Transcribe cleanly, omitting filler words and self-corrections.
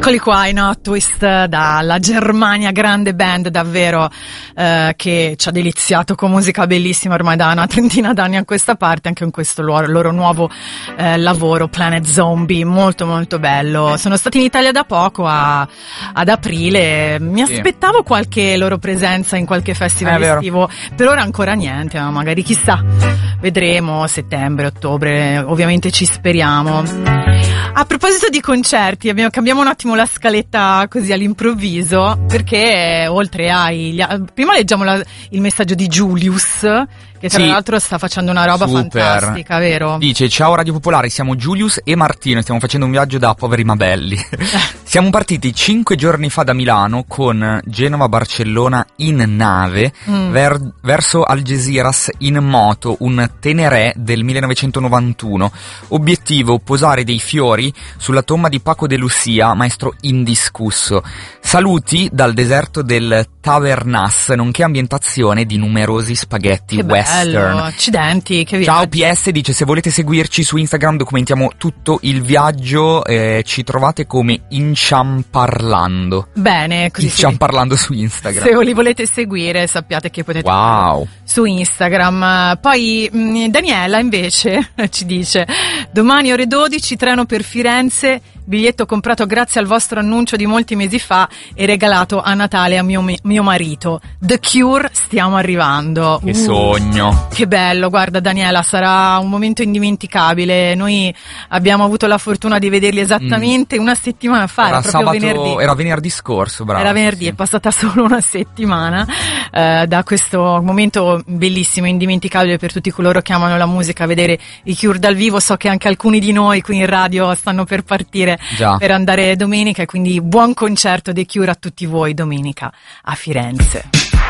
Eccoli qua, i Not Twist dalla Germania, grande band davvero che ci ha deliziato con musica bellissima ormai da una trentina d'anni a questa parte, anche in questo loro nuovo lavoro Planet Zombie, molto molto bello. Sono stati in Italia da poco ad aprile, mi aspettavo qualche loro presenza in qualche festival estivo, per ora ancora niente, ma magari chissà, vedremo settembre, ottobre, ovviamente ci speriamo. A proposito di concerti, cambiamo un attimo la scaletta così all'improvviso, perché oltre prima leggiamo il messaggio di Julius, che tra l'altro sta facendo una roba fantastica, vero? Dice: ciao Radio Popolare, siamo Julius e Martino, stiamo facendo un viaggio da poveri mabelli. Siamo partiti 5 giorni fa da Milano con Genova-Barcellona in nave verso Algeciras in moto, un Teneré del 1991. Obiettivo: posare dei fiori sulla tomba di Paco de Lucia, maestro indiscusso. Saluti dal deserto del Tavernas, nonché ambientazione di numerosi spaghetti western. Accidenti, che ciao. PS dice: se volete seguirci su Instagram documentiamo tutto il viaggio, ci trovate come Inciamparlando. Bene, così Inciamparlando su Instagram. Se li volete seguire sappiate che potete su Instagram. Poi Daniela invece ci dice: domani ore 12 treno per Firenze, biglietto comprato grazie al vostro annuncio di molti mesi fa e regalato a Natale a mio marito. The Cure, stiamo arrivando. Che sogno. Che bello, guarda Daniela, sarà un momento indimenticabile. Noi abbiamo avuto la fortuna di vederli esattamente una settimana fa, era proprio venerdì. Era venerdì scorso, bravo. Era venerdì, è passata solo una settimana da questo momento bellissimo, indimenticabile per tutti coloro che amano la musica, vedere i Cure dal vivo. So che anche alcuni di noi qui in radio stanno per partire per andare domenica, e quindi buon concerto dei Cure a tutti voi domenica a Firenze.